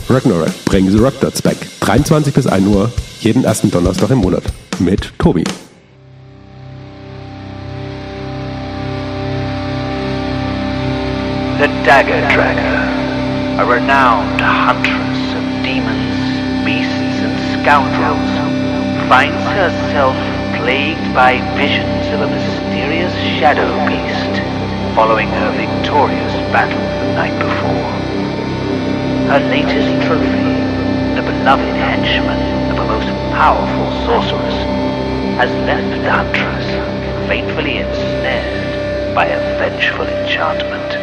Ragnarok, Bring the Rockdots Back. 23 bis 1 Uhr, jeden ersten Donnerstag im Monat. Mit Tobi. The Dagger Tracker, a renowned huntress of demons, beasts and scoundrels, finds herself plagued by visions of a mysterious shadow beast following her victorious battle the night before. Her latest trophy, the beloved henchman of a most powerful sorceress, has left the huntress fatefully ensnared by a vengeful enchantment.